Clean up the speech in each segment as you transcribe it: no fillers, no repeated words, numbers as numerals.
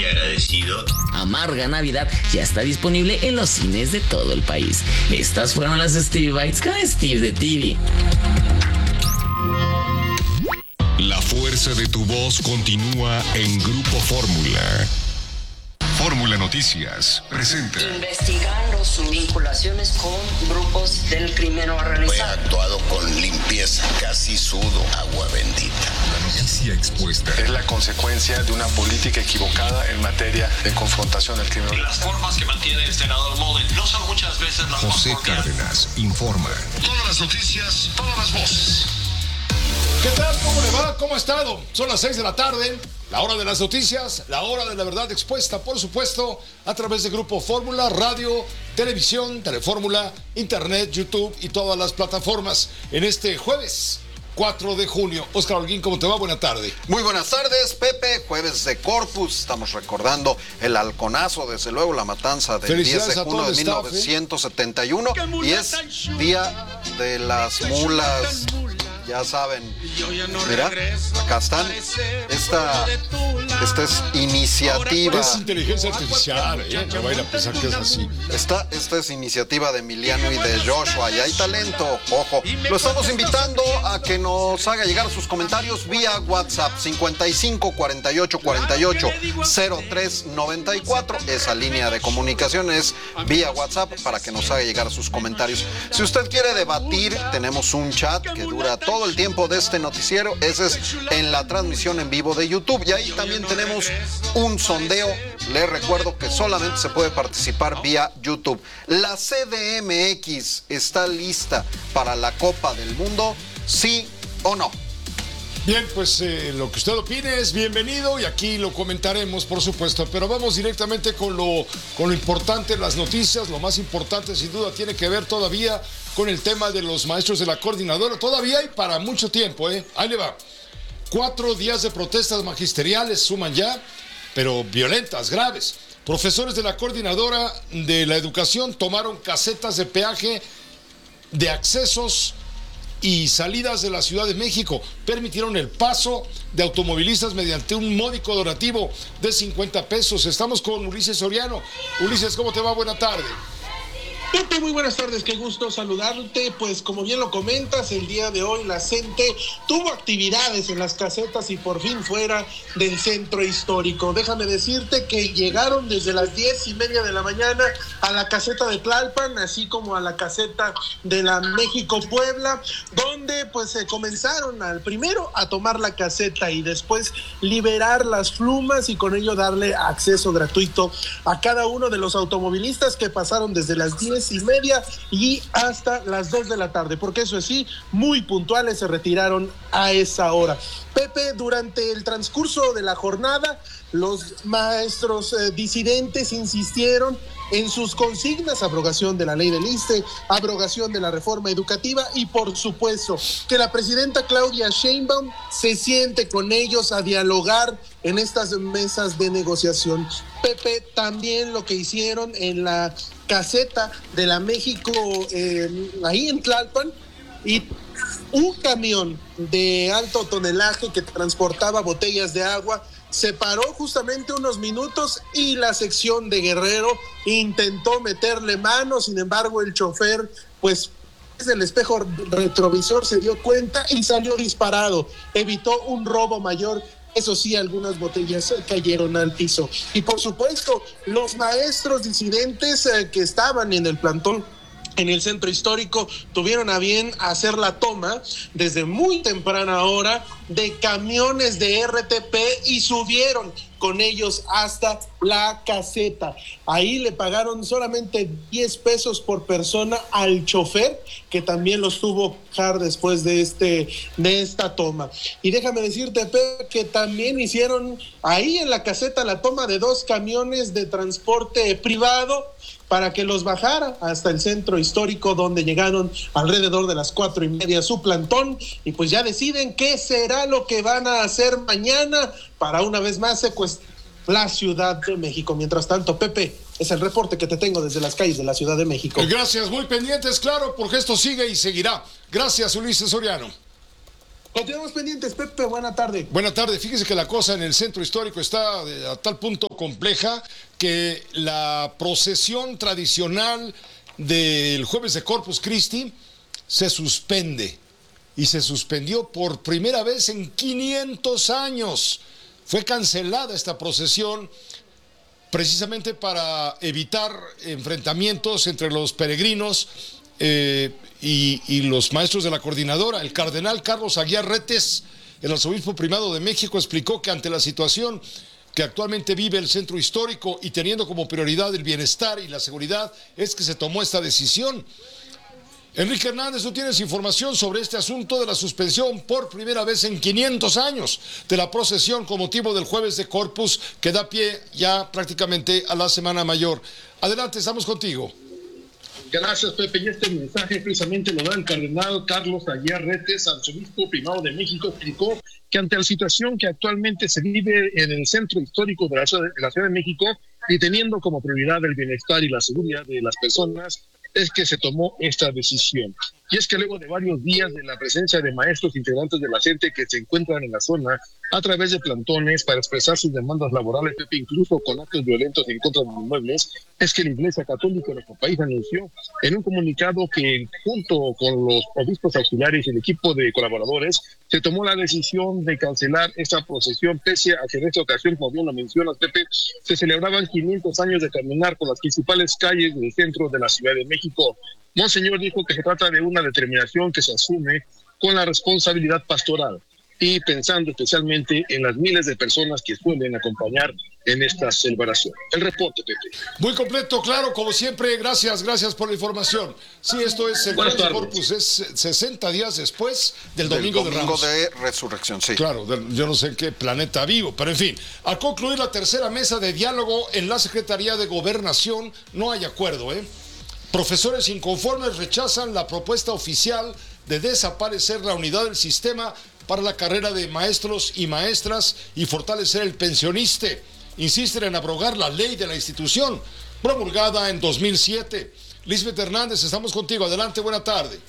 agradecido. Amarga Navidad ya está disponible en los cines de todo el país. Estas fueron las Stevie Bites con Steve de TV. La fuerza de tu voz continúa en Grupo Fórmula. Fórmula Noticias presenta. Investigando sus vinculaciones con grupos del crimen organizado. Fue actuado con limpieza, casi sudo, agua bendita. La noticia expuesta. Es la consecuencia de una política equivocada en materia de confrontación del crimen organizado. Las formas que mantiene el senador Mullen no son muchas veces las José Cárdenas informa. Todas las noticias, todas las voces. ¿Qué tal? ¿Cómo le va? ¿Cómo ha estado? Son las 6 de la tarde, la hora de las noticias, la hora de la verdad expuesta, por supuesto, a través de Grupo Fórmula, radio, televisión, Telefórmula, internet, YouTube y todas las plataformas. En este jueves 4 de junio. Óscar Holguín, ¿cómo te va? Buena tarde. Muy buenas tardes, Pepe. Jueves de Corpus. Estamos recordando el halconazo, desde luego, la matanza del 10 de junio de 1971. Y es Día de las Mulas. Ya saben, mira, acá están. Esta es iniciativa. Es inteligencia artificial, no vayan a pensar que es así. Esta es iniciativa de Emiliano y de Joshua, y hay talento, ojo. Lo estamos invitando a que nos haga llegar sus comentarios vía WhatsApp 55 48 48 03 94. Esa línea de comunicación es vía WhatsApp para que nos haga llegar sus comentarios. Si usted quiere debatir, tenemos un chat que dura todo el tiempo de este noticiero. Ese es en la transmisión en vivo de YouTube, y ahí también tenemos un sondeo. Les recuerdo que solamente se puede participar vía YouTube. ¿La CDMX está lista para la Copa del Mundo? ¿Sí o no? Bien, pues lo que usted opine es bienvenido y aquí lo comentaremos, por supuesto. Pero vamos directamente con lo importante, las noticias. Lo más importante, sin duda, tiene que ver todavía con el tema de los maestros de la coordinadora. Todavía hay para mucho tiempo, ¿eh? Ahí le va. 4 días de protestas magisteriales suman ya, pero violentas, graves. Profesores de la coordinadora de la educación tomaron casetas de peaje de accesos y salidas de la Ciudad de México. Permitieron el paso de automovilistas mediante un módico donativo de 50 pesos. Estamos con Ulises Soriano. Ulises, ¿cómo te va? Buena tarde. Pepe, muy buenas tardes, qué gusto saludarte. Pues como bien lo comentas, el día de hoy la CENTE tuvo actividades en las casetas y por fin fuera del centro histórico. Déjame decirte que llegaron desde las 10:30 de la mañana a la caseta de Tlalpan, así como a la caseta de la México-Puebla, donde pues comenzaron primero a tomar la caseta y después liberar las plumas y con ello darle acceso gratuito a cada uno de los automovilistas que pasaron desde las 10:30 y hasta las 2 de la tarde, porque eso sí, muy puntuales se retiraron a esa hora. Pepe, durante el transcurso de la jornada, los maestros disidentes insistieron en sus consignas: abrogación de la ley del ISSSTE, abrogación de la reforma educativa y, por supuesto, que la presidenta Claudia Sheinbaum se siente con ellos a dialogar en estas mesas de negociación. Pepe, también lo que hicieron en la caseta de la México, ahí en Tlalpan, y un camión de alto tonelaje que transportaba botellas de agua se paró justamente unos minutos y la sección de Guerrero intentó meterle mano. Sin embargo, el chofer, pues desde el espejo retrovisor se dio cuenta y salió disparado. Evitó un robo mayor. Eso sí, algunas botellas cayeron al piso. Y por supuesto, los maestros disidentes que estaban en el plantón en el centro histórico tuvieron a bien hacer la toma desde muy temprana hora de camiones de RTP y subieron con ellos hasta la caseta. Ahí le pagaron solamente 10 pesos por persona al chofer, que también los tuvo que dejar después de esta toma. Y déjame decirte, Pepe, que también hicieron ahí en la caseta la toma de 2 camiones de transporte privado para que los bajara hasta el centro histórico, donde llegaron alrededor de las 4:30 su plantón, y pues ya deciden qué será lo que van a hacer mañana para una vez más secuestrar la Ciudad de México. Mientras tanto, Pepe, es el reporte que te tengo desde las calles de la Ciudad de México. Gracias, muy pendientes, claro, porque esto sigue y seguirá. Gracias, Ulises Soriano. Continuamos pendientes, Pepe, buena tarde. Buena tarde, fíjese que la cosa en el centro histórico está a tal punto compleja que la procesión tradicional del jueves de Corpus Christi se suspende. Y se suspendió por primera vez en 500 años. Fue cancelada esta procesión precisamente para evitar enfrentamientos entre los peregrinos y los maestros de la coordinadora. El cardenal Carlos Aguiar Retes, el arzobispo primado de México, explicó que ante la situación que actualmente vive el centro histórico y teniendo como prioridad el bienestar y la seguridad, es que se tomó esta decisión. Enrique Hernández, tú tienes información sobre este asunto de la suspensión por primera vez en 500 años de la procesión con motivo del jueves de Corpus, que da pie ya prácticamente a la Semana Mayor. Adelante, estamos contigo. Gracias, Pepe. Y este mensaje precisamente lo da el cardenal Carlos Aguiar Retes, arzobispo primado de México. Explicó que ante la situación que actualmente se vive en el centro histórico de la Ciudad de México y teniendo como prioridad el bienestar y la seguridad de las personas, es que se tomó esta decisión. Y es que luego de varios días de la presencia de maestros integrantes de la CENTE que se encuentran en la zona a través de plantones para expresar sus demandas laborales, Pepe, incluso con actos violentos en contra de los inmuebles, es que la Iglesia Católica de nuestro país anunció en un comunicado que junto con los obispos auxiliares y el equipo de colaboradores se tomó la decisión de cancelar esta procesión, pese a que en esta ocasión, como bien lo mencionas, Pepe, se celebraban 500 años de caminar por las principales calles del centro de la Ciudad de México. Monseñor dijo que se trata de una determinación que se asume con la responsabilidad pastoral y pensando especialmente en las miles de personas que suelen acompañar en esta celebración. El reporte, Pepe. Muy completo, claro, como siempre. Gracias por la información. Sí, esto es el Jueves de Corpus, es 60 días después del Domingo de Ramos. De Resurrección, sí. Claro, yo no sé en qué planeta vivo, pero en fin. Al concluir la tercera mesa de diálogo en la Secretaría de Gobernación, no hay acuerdo, Profesores inconformes rechazan la propuesta oficial de desaparecer la unidad del sistema para la carrera de maestros y maestras y fortalecer el pensioniste. Insisten en abrogar la ley de la institución, promulgada en 2007. Lisbeth Hernández, estamos contigo. Adelante, buena tarde.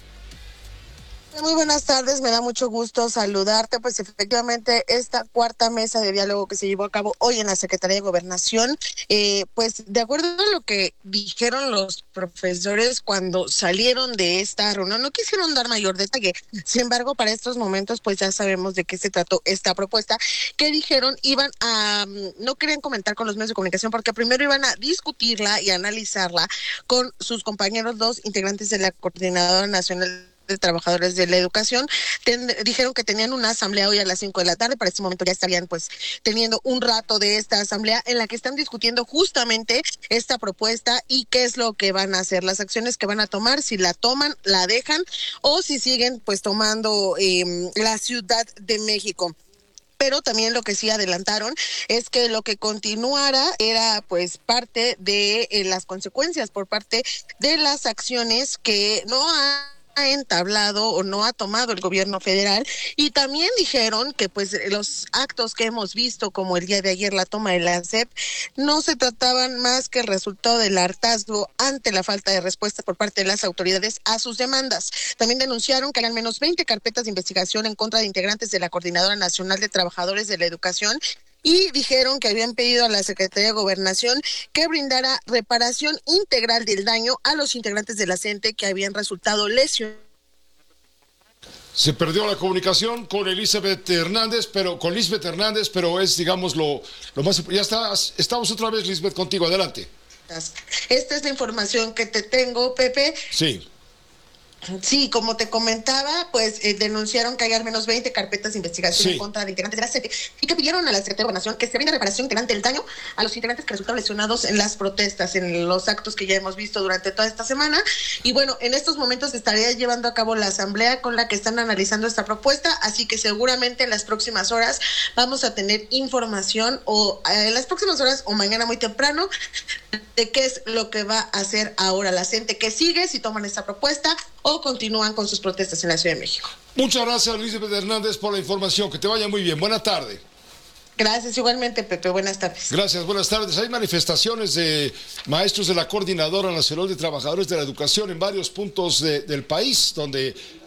Muy buenas tardes, me da mucho gusto saludarte. Pues efectivamente esta cuarta mesa de diálogo que se llevó a cabo hoy en la Secretaría de Gobernación, pues de acuerdo a lo que dijeron los profesores cuando salieron de esta reunión, no quisieron dar mayor detalle. Sin embargo, para estos momentos pues ya sabemos de qué se trató esta propuesta, que dijeron no querían comentar con los medios de comunicación porque primero iban a discutirla y analizarla con sus compañeros, dos integrantes de la Coordinadora Nacional de Trabajadores de la Educación. Dijeron que tenían una asamblea hoy a las 5 de la tarde. Para este momento ya estarían pues teniendo un rato de esta asamblea en la que están discutiendo justamente esta propuesta y qué es lo que van a hacer, las acciones que van a tomar, si la toman, la dejan o si siguen pues tomando la Ciudad de México. Pero también lo que sí adelantaron es que lo que continuara era pues parte de las consecuencias por parte de las acciones que no ha entablado o no ha tomado el gobierno federal, y también dijeron que pues los actos que hemos visto como el día de ayer la toma de la SEP no se trataban más que el resultado del hartazgo ante la falta de respuesta por parte de las autoridades a sus demandas. También denunciaron que hay al menos 20 carpetas de investigación en contra de integrantes de la Coordinadora Nacional de Trabajadores de la Educación, y dijeron que habían pedido a la Secretaría de Gobernación que brindara reparación integral del daño a los integrantes de la CENTE que habían resultado lesionados. Se perdió la comunicación con Lisbeth Hernández, pero es, digamos, lo más... Ya estamos otra vez, Lisbeth, contigo, adelante. Esta es la información que te tengo, Pepe. Sí. Sí, como te comentaba, pues denunciaron que hay al menos 20 carpetas de investigación en contra de integrantes de la CENTE y que pidieron a la Secretaría de Gobernación que se brinda reparación integral del daño a los integrantes que resultaron lesionados en las protestas, en los actos que ya hemos visto durante toda esta semana. Y bueno, en estos momentos se estaría llevando a cabo la asamblea con la que están analizando esta propuesta, así que seguramente en las próximas horas vamos a tener información o en las próximas horas o mañana muy temprano de qué es lo que va a hacer ahora la CENTE, que sigue, si toman esta propuesta o continúan con sus protestas en la Ciudad de México. Muchas gracias, Lisbeth Hernández, por la información. Que te vaya muy bien. Buena tarde. Gracias, igualmente, Pepe. Buenas tardes. Gracias, buenas tardes. Hay manifestaciones de maestros de la Coordinadora Nacional de Trabajadores de la Educación en varios puntos del país, donde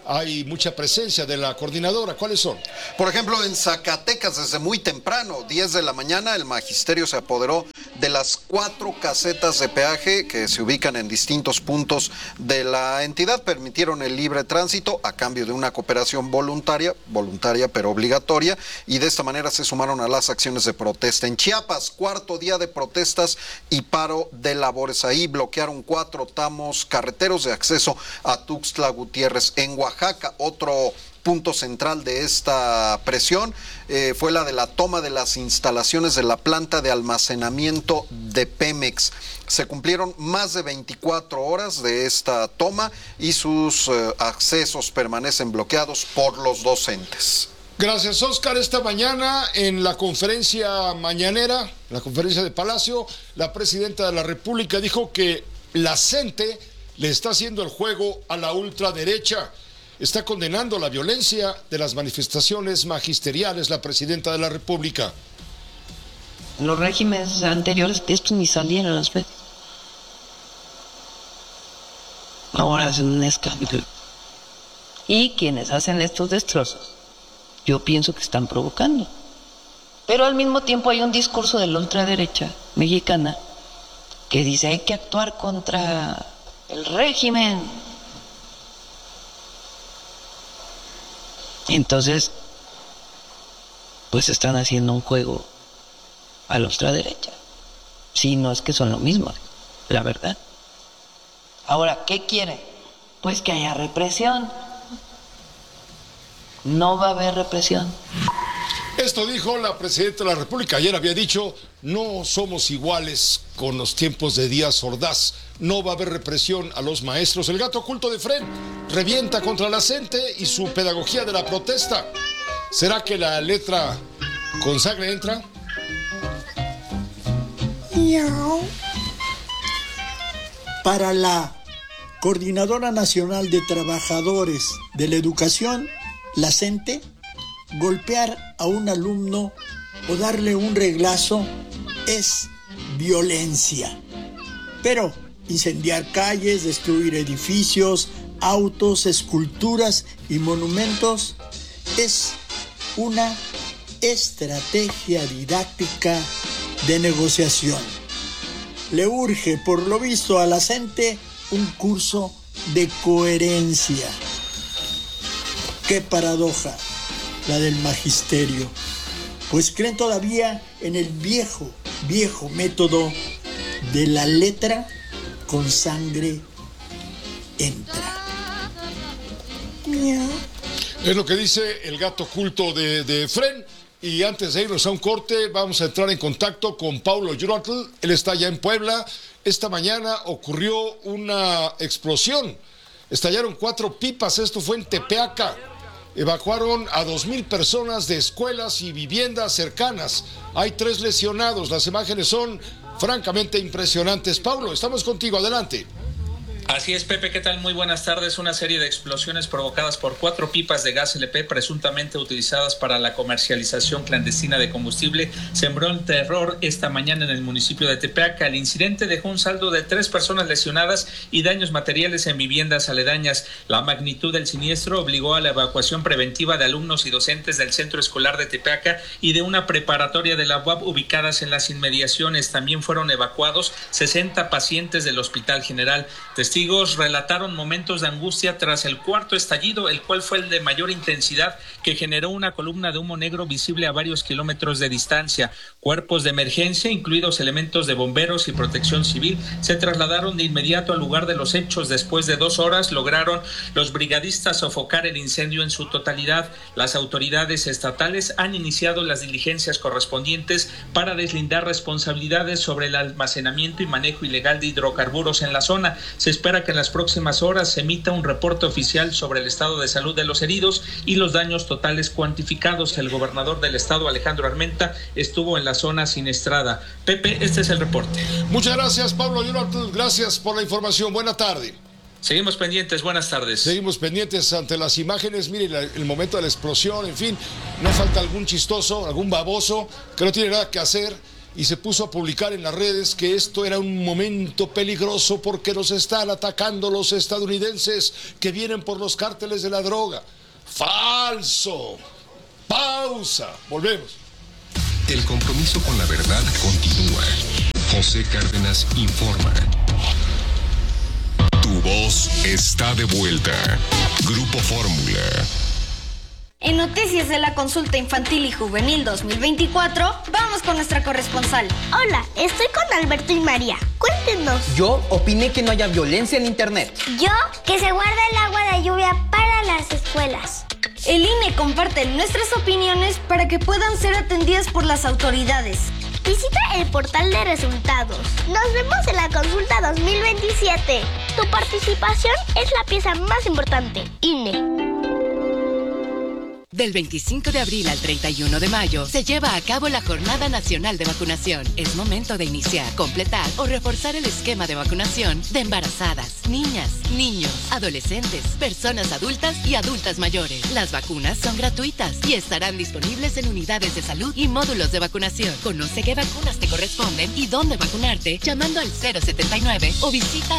hay mucha presencia de la coordinadora. ¿Cuáles son? Por ejemplo, en Zacatecas, desde muy temprano, 10 de la mañana, el magisterio se apoderó de las 4 casetas de peaje que se ubican en distintos puntos de la entidad. Permitieron el libre tránsito a cambio de una cooperación voluntaria pero obligatoria, y de esta manera se sumaron a las acciones de protesta. En Chiapas, 4º día de protestas y paro de labores. Ahí bloquearon 4 tramos carreteros de acceso a Tuxtla Gutiérrez. En Oaxaca, otro punto central de esta presión fue la de la toma de las instalaciones de la planta de almacenamiento de Pemex. Se cumplieron más de 24 horas de esta toma y sus accesos permanecen bloqueados por los dos entes. Gracias, Oscar. Esta mañana en la conferencia mañanera, la conferencia de Palacio, la presidenta de la República dijo que la CENTE le está haciendo el juego a la ultraderecha. Está condenando la violencia de las manifestaciones magisteriales la presidenta de la República. En los regímenes anteriores esto ni salía en las redes. Ahora es un escándalo. Y quienes hacen estos destrozos, yo pienso que están provocando. Pero al mismo tiempo hay un discurso de la ultraderecha mexicana que dice hay que actuar contra el régimen. Entonces, pues están haciendo un juego a la ultraderecha. Sí, no es que son lo mismo, la verdad. Ahora, ¿qué quiere? Pues que haya represión. No va a haber represión. Esto dijo la presidenta de la República. Ayer había dicho, no somos iguales con los tiempos de Díaz Ordaz. No va a haber represión a los maestros. El gato oculto de Fren revienta contra la CENTE y su pedagogía de la protesta. ¿Será que la letra con sangre entra? Para la Coordinadora Nacional de Trabajadores de la Educación, la CENTE, golpear a un alumno o darle un reglazo es violencia. Pero incendiar calles, destruir edificios, autos, esculturas y monumentos es una estrategia didáctica de negociación. Le urge, por lo visto, a la CENTE un curso de coherencia. ¡Qué paradoja la del magisterio! Pues creen todavía en el viejo método de la letra con sangre entra. Es lo que dice el gato oculto de Fren. Y antes de irnos a un corte, vamos a entrar en contacto con Paulo Yurotl. Él está ya en Puebla. Esta mañana ocurrió una explosión. Estallaron 4 pipas. Esto fue en Tepeaca. Evacuaron a 2,000 personas de escuelas y viviendas cercanas. Hay 3 lesionados. Las imágenes son francamente impresionantes. Paulo, estamos contigo. Adelante. Así es, Pepe, ¿qué tal? Muy buenas tardes. Una serie de explosiones provocadas por 4 pipas de gas LP presuntamente utilizadas para la comercialización clandestina de combustible sembró el terror esta mañana en el municipio de Tepeaca. El incidente dejó un saldo de 3 personas lesionadas y daños materiales en viviendas aledañas. La magnitud del siniestro obligó a la evacuación preventiva de alumnos y docentes del centro escolar de Tepeaca y de una preparatoria de la UAP ubicadas en las inmediaciones. También fueron evacuados 60 pacientes del Hospital General. Testigos relataron momentos de angustia tras el 4º estallido, el cual fue el de mayor intensidad, que generó una columna de humo negro visible a varios kilómetros de distancia. Cuerpos de emergencia, incluidos elementos de bomberos y protección civil, se trasladaron de inmediato al lugar de los hechos. Después de 2 horas lograron los brigadistas sofocar el incendio en su totalidad. Las autoridades estatales han iniciado las diligencias correspondientes para deslindar responsabilidades sobre el almacenamiento y manejo ilegal de hidrocarburos en la zona. Se espera que en las próximas horas se emita un reporte oficial sobre el estado de salud de los heridos y los daños totales cuantificados. El gobernador del estado, Alejandro Armenta, estuvo en la zona siniestrada. Pepe, este es el reporte. Muchas gracias, Pablo Yurotl. Gracias por la información. Buena tarde. Seguimos pendientes, buenas tardes. Seguimos pendientes ante las imágenes. Mire, el momento de la explosión, en fin, no falta algún chistoso, algún baboso que no tiene nada que hacer y se puso a publicar en las redes que esto era un momento peligroso porque nos están atacando los estadounidenses que vienen por los cárteles de la droga. ¡Falso! Pausa. Volvemos. El compromiso con la verdad continúa. José Cárdenas informa. Tu voz está de vuelta. Grupo Fórmula. En noticias de la consulta infantil y juvenil 2024, vamos con nuestra corresponsal. Hola, estoy con Alberto y María. Cuéntenos. Yo opiné que no haya violencia en internet. Yo, que se guarde el agua de lluvia para las escuelas. El INE comparte nuestras opiniones para que puedan ser atendidas por las autoridades. Visita el portal de resultados. Nos vemos en la consulta 2027. Tu participación es la pieza más importante. INE. Del 25 de abril al 31 de mayo se lleva a cabo la Jornada Nacional de Vacunación. Es momento de iniciar, completar o reforzar el esquema de vacunación de embarazadas, niñas, niños, adolescentes, personas adultas y adultas mayores. Las vacunas son gratuitas y estarán disponibles en unidades de salud y módulos de vacunación. Conoce qué vacunas te corresponden y dónde vacunarte llamando al 079 o visita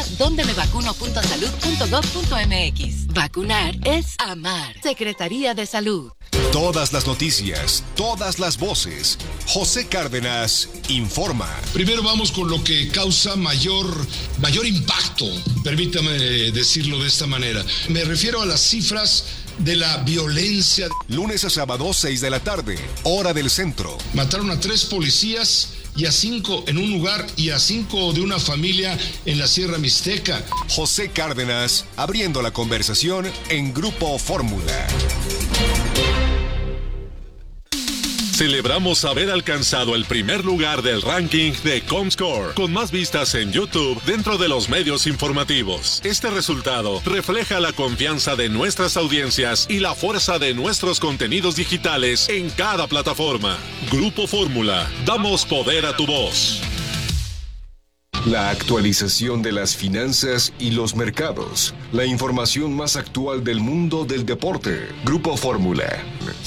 dondemevacuno.salud.gov.mx. Vacunar es amar. Secretaría de Salud. Todas las noticias, todas las voces. José Cárdenas informa. Primero vamos con lo que causa mayor impacto, permítame decirlo de esta manera. Me refiero a las cifras de la violencia. Lunes a sábado, 6 de la tarde, hora del centro. Mataron a 3 policías y a 5 en un lugar y a 5 de una familia en la Sierra Mixteca. José Cárdenas abriendo la conversación en Grupo Fórmula. Celebramos haber alcanzado el primer lugar del ranking de Comscore, con más vistas en YouTube dentro de los medios informativos. Este resultado refleja la confianza de nuestras audiencias y la fuerza de nuestros contenidos digitales en cada plataforma. Grupo Fórmula, damos poder a tu voz. La actualización de las finanzas y los mercados. La información más actual del mundo del deporte. Grupo Fórmula.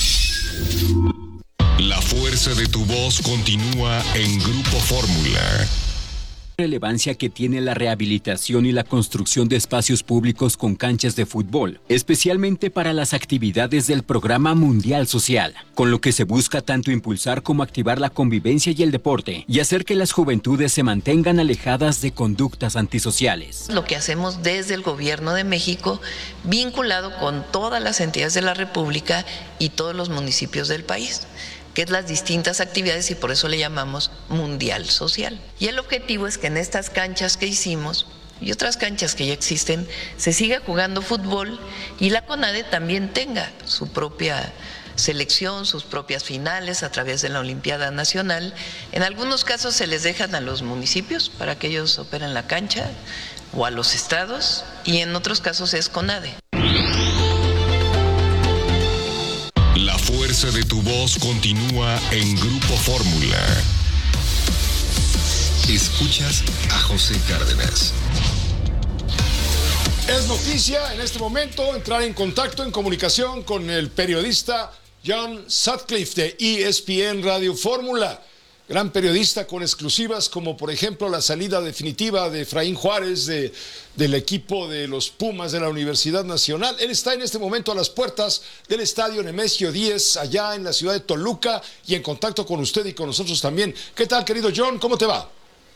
La fuerza de tu voz continúa en Grupo Fórmula. Relevancia que tiene la rehabilitación y la construcción de espacios públicos con canchas de fútbol, especialmente para las actividades del Programa Mundial Social, con lo que se busca tanto impulsar como activar la convivencia y el deporte, y hacer que las juventudes se mantengan alejadas de conductas antisociales. Lo que hacemos desde el Gobierno de México, vinculado con todas las entidades de la República y todos los municipios del país, que es las distintas actividades y por eso le llamamos Mundial Social. Y el objetivo es que en estas canchas que hicimos y otras canchas que ya existen, se siga jugando fútbol y la CONADE también tenga su propia selección, sus propias finales a través de la Olimpiada Nacional. En algunos casos se les dejan a los municipios para que ellos operen la cancha o a los estados y en otros casos es CONADE. La fuerza de tu voz continúa en Grupo Fórmula. Escuchas a José Cárdenas. Es noticia en este momento entrar en contacto, en comunicación con el periodista John Sutcliffe de ESPN Radio Fórmula. Gran periodista con exclusivas como por ejemplo la salida definitiva de Efraín Juárez del equipo de los Pumas de la Universidad Nacional. Él está en este momento a las puertas del estadio Nemesio 10 allá en la ciudad de Toluca y en contacto con usted y con nosotros también. ¿Qué tal, querido John? ¿Cómo te va?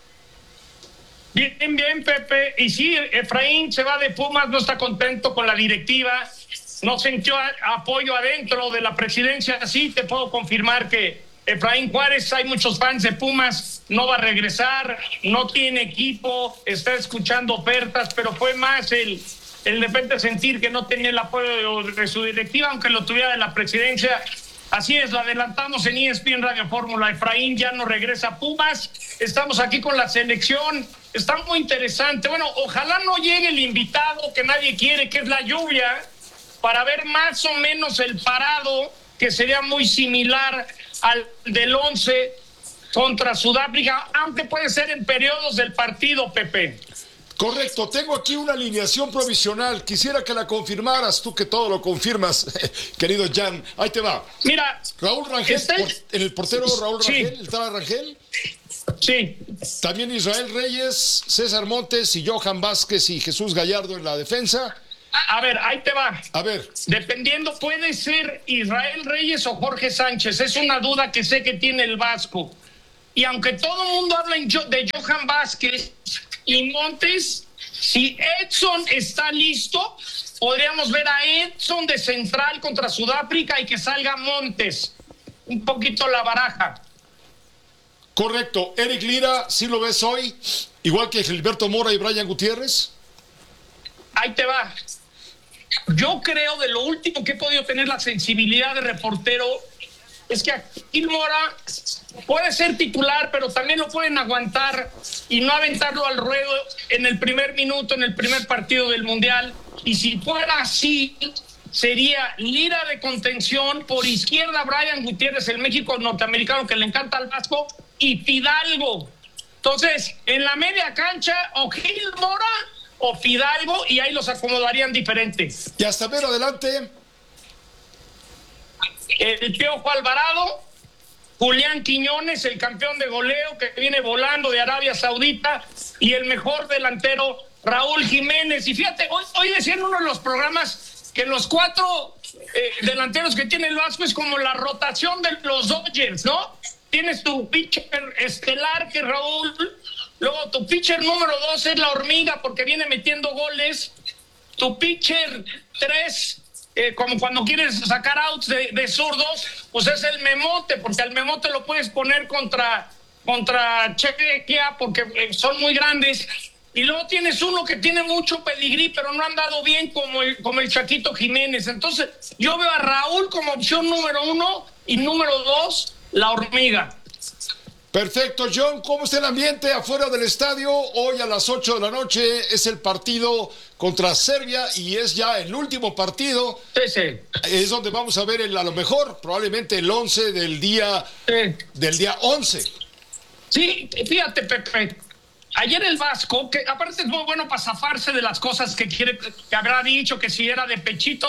Bien, Pepe. Y sí, Efraín se va de Pumas, no está contento con la directiva, no sintió apoyo adentro de la presidencia. Sí, te puedo confirmar que Efraín Juárez, hay muchos fans de Pumas, no va a regresar, no tiene equipo, está escuchando ofertas, pero fue más el de repente sentir que no tenía el apoyo de su directiva, aunque lo tuviera de la presidencia. Así es, lo adelantamos en ESPN Radio Fórmula. Efraín ya no regresa a Pumas. Estamos aquí con la selección. Está muy interesante. Bueno, ojalá no llegue el invitado que nadie quiere, que es la lluvia, para ver más o menos el parado, que sería muy similar al del 11 contra Sudáfrica, aunque puede ser en periodos del partido, Pepe. Correcto, tengo aquí una alineación provisional. Quisiera que la confirmaras, tú que todo lo confirmas, querido Jan. Ahí te va. Mira, Raúl Rangel, en el portero Raúl Rangel, ¿estaba Rangel? Sí. También Israel Reyes, César Montes y Johan Vázquez y Jesús Gallardo en la defensa. A ver, ahí te va. A ver. Dependiendo, puede ser Israel Reyes o Jorge Sánchez. Es una duda que sé que tiene el Vasco. Y aunque todo el mundo habla de Johan Vázquez y Montes, si Edson está listo, podríamos ver a Edson de central contra Sudáfrica y que salga Montes. Un poquito la baraja. Correcto. Eric Lira, ¿sí lo ves hoy? Igual que Gilberto Mora y Brian Gutiérrez. Ahí te va. Yo creo, de lo último que he podido tener la sensibilidad de reportero, es que Gil Mora puede ser titular, pero también lo pueden aguantar y no aventarlo al ruedo en el primer minuto, en el primer partido del Mundial. Y si fuera así, sería Lira de contención, por izquierda Brian Gutiérrez, el México norteamericano que le encanta al Vasco, y Fidalgo. Entonces, en la media cancha, o Gil Mora o Fidalgo, y ahí los acomodarían diferentes. Y hasta ver adelante. El Piojo Alvarado, Julián Quiñones, el campeón de goleo que viene volando de Arabia Saudita, y el mejor delantero, Raúl Jiménez. Y fíjate, hoy decía en uno de los programas que los 4 delanteros que tiene el Vasco es como la rotación de los Dodgers, ¿no? Tienes tu pitcher estelar, que es Raúl. Luego tu pitcher número 2 es la Hormiga, porque viene metiendo goles. Tu pitcher 3, como cuando quieres sacar outs de zurdos, pues es el Memote, porque al Memote lo puedes poner contra Chequia, porque son muy grandes. Y luego tienes uno que tiene mucho pedigrí, pero no han dado bien, como el Chaquito Jiménez. Entonces, yo veo a Raúl como opción número 1 y número 2, la Hormiga. Perfecto, John. ¿Cómo está el ambiente afuera del estadio? Hoy a las 8 de la noche es el partido contra Serbia y es ya el último partido. Sí. Es donde vamos a ver a lo mejor, probablemente el 11 del día 11. Sí, fíjate, Pepe. Ayer el Vasco, que aparte es muy bueno para zafarse de las cosas que habrá dicho, que si era de pechito.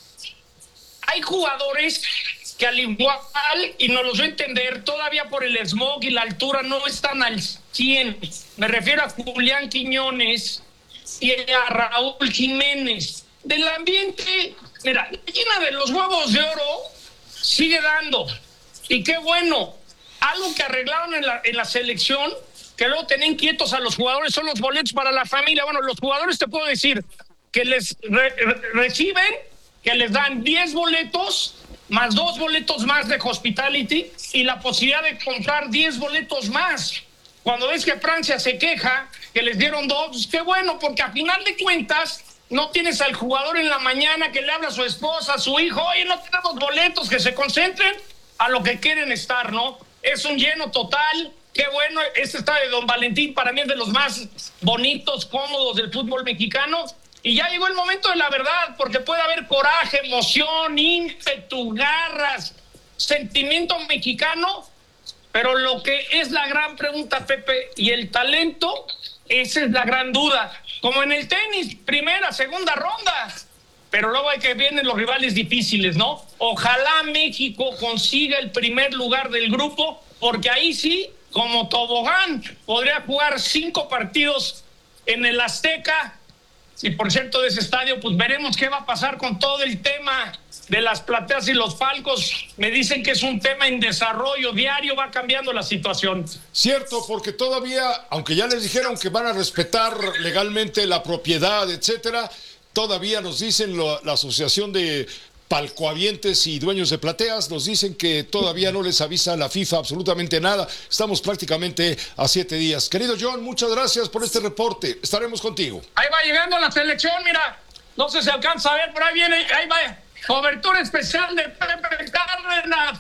Hay jugadores que al igual, y no los voy a entender, todavía por el smog y la altura no están al 100. Me refiero a Julián Quiñones y a Raúl Jiménez. Del ambiente, mira, la gallina de los huevos de oro sigue dando. Y qué bueno. Algo que arreglaron en la selección, que luego tenían quietos a los jugadores, son los boletos para la familia. Bueno, los jugadores te puedo decir que les reciben, que les dan 10 boletos, más 2 boletos más de hospitality y la posibilidad de comprar 10 boletos más. Cuando ves que Francia se queja que les dieron 2, pues qué bueno, porque a final de cuentas no tienes al jugador en la mañana que le habla a su esposa, a su hijo, oye, no tenemos boletos, que se concentren a lo que quieren estar, ¿no? Es un lleno total. Qué bueno, este estadio de Don Valentín para mí es de los más bonitos, cómodos del fútbol mexicano. Y ya llegó el momento de la verdad, porque puede haber coraje, emoción, ímpetu, garras, sentimiento mexicano, pero lo que es la gran pregunta, Pepe, y el talento, esa es la gran duda. Como en el tenis, primera, segunda ronda, pero luego hay que vienen los rivales difíciles, ¿no? Ojalá México consiga el primer lugar del grupo, porque ahí sí, como tobogán, podría jugar 5 partidos en el Azteca. Y por cierto, de ese estadio, pues veremos qué va a pasar con todo el tema de las plateas y los palcos. Me dicen que es un tema en desarrollo diario, va cambiando la situación. Cierto, porque todavía, aunque ya les dijeron que van a respetar legalmente la propiedad, etcétera, todavía nos dicen la Asociación de Palcohabientes y Dueños de Plateas, nos dicen que todavía no les avisa la FIFA absolutamente nada. Estamos prácticamente a 7 días. Querido John, muchas gracias por este reporte. Estaremos contigo. Ahí va llegando la selección, mira. No sé si alcanza a ver, pero ahí viene, ahí va. Cobertura especial de Pepe Cárdenas.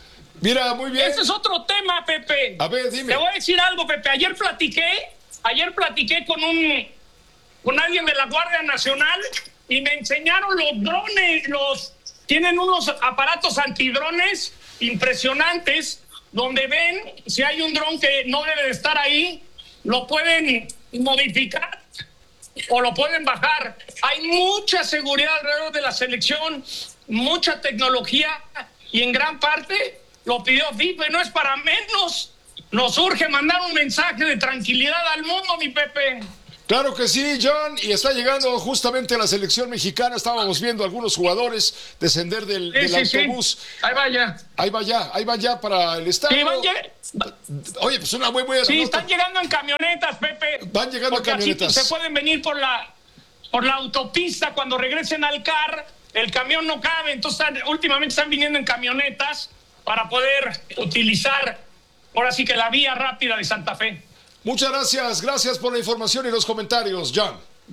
Mira, muy bien. Ese es otro tema, Pepe. A ver, dime. Te voy a decir algo, Pepe. Ayer platiqué con alguien de la Guardia Nacional y me enseñaron los drones, tienen unos aparatos antidrones impresionantes, donde ven si hay un dron que no debe de estar ahí, lo pueden modificar o lo pueden bajar. Hay mucha seguridad alrededor de la selección, mucha tecnología, y en gran parte lo pidió FIFA, no es para menos. nos urge mandar un mensaje de tranquilidad al mundo, mi Pepe. Claro que sí, John, y está llegando justamente la selección mexicana. Estábamos viendo a algunos jugadores descender del autobús. Sí. Ahí va ya para el estadio. Oye, pues una buena Sí, nota. están llegando en camionetas, Pepe. Van llegando en camionetas. Así se pueden venir por la autopista cuando regresen al CAR. El camión no cabe, entonces últimamente están viniendo en camionetas para poder utilizar ahora sí que la vía rápida de Santa Fe. Muchas gracias por la información y los comentarios, John.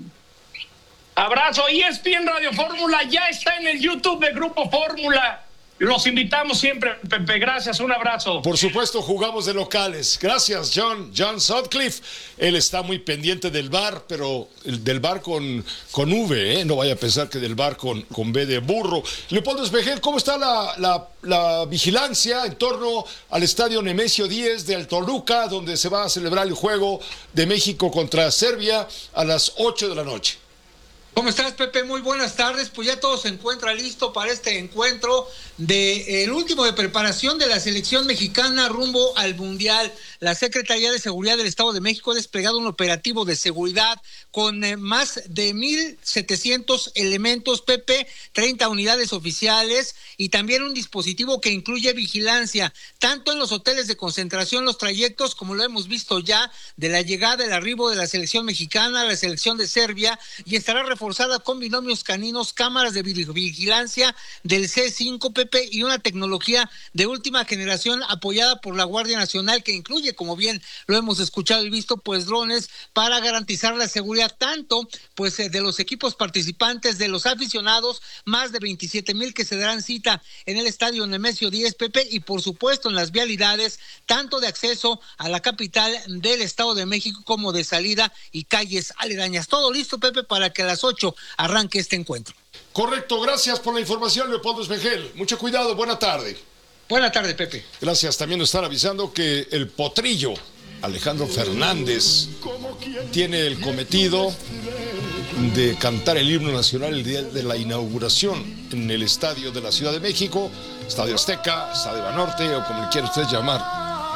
Abrazo. ESPN Radio Fórmula ya está en el YouTube de Grupo Fórmula. Los invitamos siempre, Pepe. Gracias, un abrazo. Por supuesto, jugamos de locales. Gracias, John Sutcliffe. Él está muy pendiente del VAR, pero del VAR con V, ¿eh? No vaya a pensar que del VAR con B de burro. Leopoldo Espejel, ¿cómo está la vigilancia en torno al estadio Nemesio 10 de Toluca, donde se va a celebrar el juego de México contra Serbia a las 8 de la noche? ¿Cómo estás, Pepe? Muy buenas tardes. Pues ya todo se encuentra listo para este encuentro el último de preparación de la selección mexicana rumbo al Mundial. La Secretaría de Seguridad del Estado de México ha desplegado un operativo de seguridad con más de 1,700 elementos, Pepe, 30 unidades oficiales y también un dispositivo que incluye vigilancia, tanto en los hoteles de concentración, los trayectos, como lo hemos visto ya, de la llegada, el arribo de la selección mexicana a la selección de Serbia, y estará reforzada con binomios caninos, cámaras de vigilancia del C5, Pepe, y una tecnología de última generación apoyada por la Guardia Nacional, que incluye, como bien lo hemos escuchado y visto, pues drones para garantizar la seguridad tanto pues de los equipos participantes, de los aficionados, más de 27,000 que se darán cita en el estadio Nemesio 10, Pepe, y por supuesto en las vialidades, tanto de acceso a la capital del Estado de México como de salida y calles aledañas. Todo listo, Pepe, para que a las 8 arranque este encuentro. Correcto, gracias por la información, Leopoldo Espejel. Mucho cuidado, buena tarde. Buena tarde, Pepe. Gracias, también nos están avisando que el potrillo Alejandro Fernández tiene el cometido de cantar el himno nacional el día de la inauguración en el estadio de la Ciudad de México, Estadio Azteca, Estadio Banorte o como le quiera usted llamar.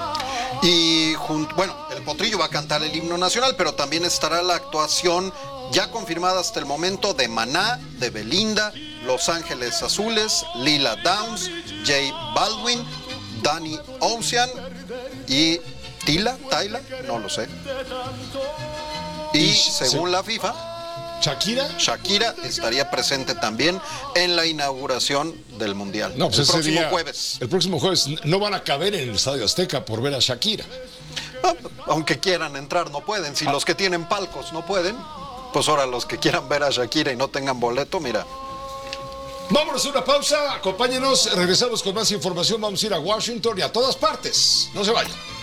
Y el potrillo va a cantar el himno nacional, pero también estará la actuación ya confirmada hasta el momento de Maná, de Belinda, Los Ángeles Azules, Lila Downs, J Balvin, Danny Ocean y Tyla, no lo sé. Y según la FIFA, Shakira estaría presente también en la inauguración del Mundial. No, pues el próximo jueves. El próximo jueves no van a caber en el Estadio Azteca por ver a Shakira. Aunque quieran entrar, no pueden. Si los que tienen palcos no pueden, pues ahora los que quieran ver a Shakira y no tengan boleto, mira. Vámonos a una pausa, acompáñenos, regresamos con más información, vamos a ir a Washington y a todas partes. No se vayan.